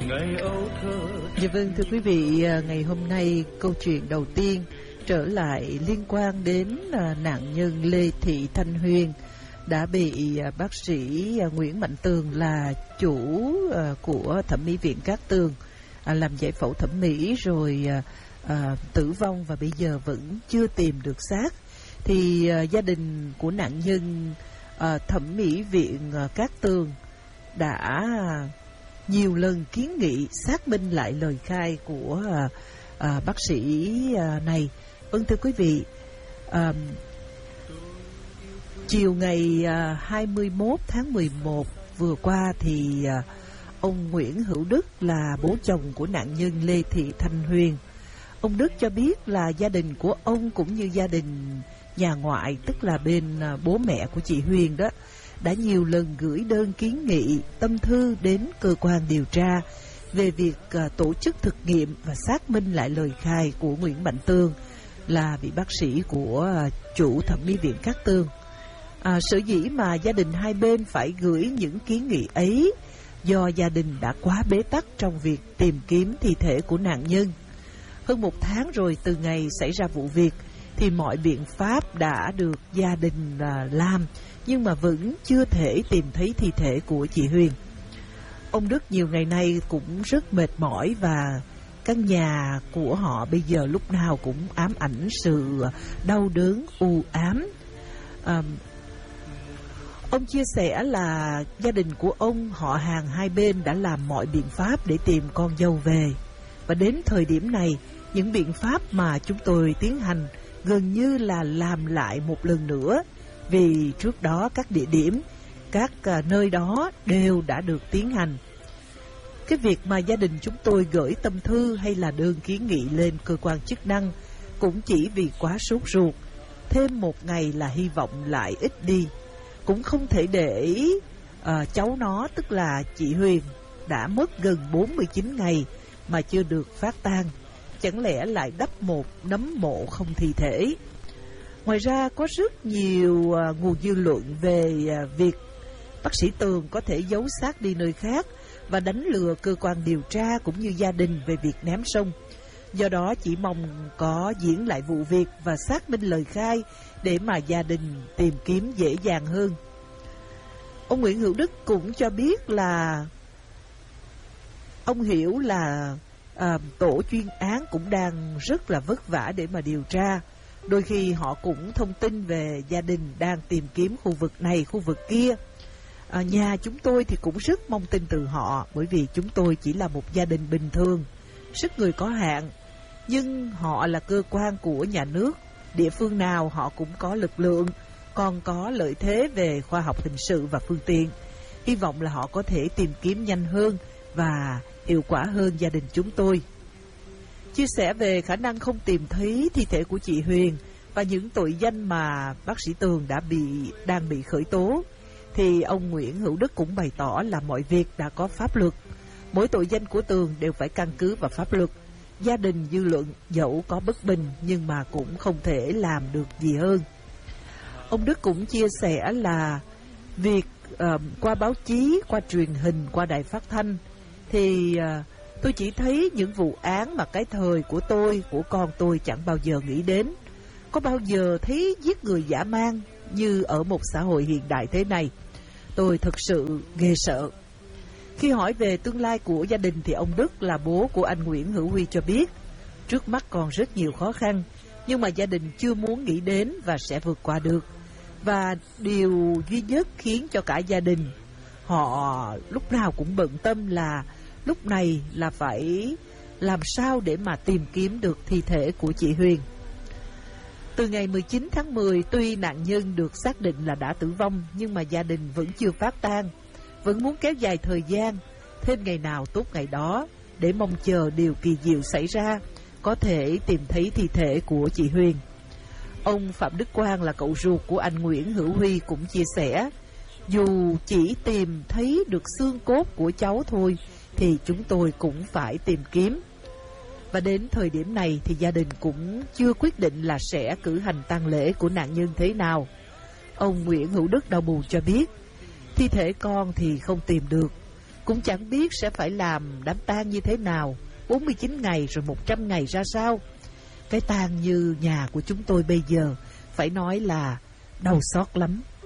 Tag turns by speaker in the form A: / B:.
A: Dạ vâng, thưa quý vị, ngày hôm nay câu chuyện đầu tiên trở lại liên quan đến nạn nhân Lê Thị Thanh Huyền đã bị bác sĩ Nguyễn Mạnh Tường là chủ của thẩm mỹ viện Cát Tường làm giải phẫu thẩm mỹ rồi tử vong và bây giờ vẫn chưa tìm được xác. Thì gia đình của nạn nhân thẩm mỹ viện Cát Tường đã nhiều lần kiến nghị xác minh lại lời khai của bác sĩ này. Vâng, thưa quý vị, chiều ngày 21 tháng 11 vừa qua thì ông Nguyễn Hữu Đức là bố chồng của nạn nhân Lê Thị Thanh Huyền. Ông Đức cho biết là gia đình của ông cũng như gia đình nhà ngoại, tức là bên bố mẹ của chị Huyền đó, đã nhiều lần gửi đơn kiến nghị tâm thư đến cơ quan điều tra về việc tổ chức thực nghiệm và xác minh lại lời khai của Nguyễn Mạnh Tường là vị bác sĩ của chủ thẩm mỹ viện Cát Tường. Sở dĩ mà gia đình hai bên phải gửi những kiến nghị ấy do gia đình đã quá bế tắc trong việc tìm kiếm thi thể của nạn nhân. Hơn một tháng rồi từ ngày xảy ra vụ việc thì mọi biện pháp đã được gia đình làm, nhưng mà vẫn chưa thể tìm thấy thi thể của chị Huyền. Ông Đức nhiều ngày nay cũng rất mệt mỏi và căn nhà của họ bây giờ lúc nào cũng ám ảnh sự đau đớn u ám. Ông chia sẻ là gia đình của ông, họ hàng hai bên đã làm mọi biện pháp để tìm con dâu về. Và đến thời điểm này, những biện pháp mà chúng tôi tiến hành gần như là làm lại một lần nữa, vì trước đó các địa điểm, các nơi đó đều đã được tiến hành. Cái việc mà gia đình chúng tôi gửi tâm thư hay là đơn kiến nghị lên cơ quan chức năng cũng chỉ vì quá sốt ruột. Thêm một ngày là hy vọng lại ít đi. Cũng không thể để cháu nó, tức là chị Huyền, đã mất gần 49 ngày mà chưa được phát tang. Chẳng lẽ lại đắp một nấm mộ không thi thể? Ngoài ra có rất nhiều nguồn dư luận về việc bác sĩ Tường có thể giấu xác đi nơi khác và đánh lừa cơ quan điều tra cũng như gia đình về việc ném sông. Do đó chỉ mong có diễn lại vụ việc và xác minh lời khai để mà gia đình tìm kiếm dễ dàng hơn. Ông Nguyễn Hữu Đức cũng cho biết là ông hiểu là tổ chuyên án cũng đang rất là vất vả để mà điều tra. Đôi khi họ cũng thông tin về gia đình đang tìm kiếm khu vực này, khu vực kia. Nhà chúng tôi thì cũng rất mong tin từ họ, bởi vì chúng tôi chỉ là một gia đình bình thường, sức người có hạn. Nhưng họ là cơ quan của nhà nước, địa phương nào họ cũng có lực lượng, còn có lợi thế về khoa học hình sự và phương tiện. Hy vọng là họ có thể tìm kiếm nhanh hơn và hiệu quả hơn gia đình chúng tôi. Chia sẻ về khả năng không tìm thấy thi thể của chị Huyền và những tội danh mà bác sĩ Tường đang bị khởi tố, thì ông Nguyễn Hữu Đức cũng bày tỏ là mọi việc đã có pháp luật. Mỗi tội danh của Tường đều phải căn cứ vào pháp luật. Gia đình dư luận dẫu có bất bình nhưng mà cũng không thể làm được gì hơn. Ông Đức cũng chia sẻ là việc qua báo chí, qua truyền hình, qua đài phát thanh thì tôi chỉ thấy những vụ án mà cái thời của tôi, của con tôi chẳng bao giờ nghĩ đến. Có bao giờ thấy giết người dã man như ở một xã hội hiện đại thế này. Tôi thực sự ghê sợ. Khi hỏi về tương lai của gia đình thì ông Đức là bố của anh Nguyễn Hữu Huy cho biết trước mắt còn rất nhiều khó khăn, nhưng mà gia đình chưa muốn nghĩ đến và sẽ vượt qua được. Và điều duy nhất khiến cho cả gia đình họ lúc nào cũng bận tâm là lúc này là phải làm sao để mà tìm kiếm được thi thể của chị Huyền. Từ ngày 19 tháng 10, tuy nạn nhân được xác định là đã tử vong, nhưng mà gia đình vẫn chưa phát tang, vẫn muốn kéo dài thời gian, thêm ngày nào tốt ngày đó, để mong chờ điều kỳ diệu xảy ra, có thể tìm thấy thi thể của chị Huyền. Ông Phạm Đức Quang là cậu ruột của anh Nguyễn Hữu Huy cũng chia sẻ, dù chỉ tìm thấy được xương cốt của cháu thôi, thì chúng tôi cũng phải tìm kiếm. Và đến thời điểm này thì gia đình cũng chưa quyết định là sẽ cử hành tang lễ của nạn nhân thế nào. Ông Nguyễn Hữu Đức đau buồn cho biết, thi thể con thì không tìm được, cũng chẳng biết sẽ phải làm đám tang như thế nào, 49 ngày rồi 100 ngày ra sao. Cái tang như nhà của chúng tôi bây giờ phải nói là đau xót lắm.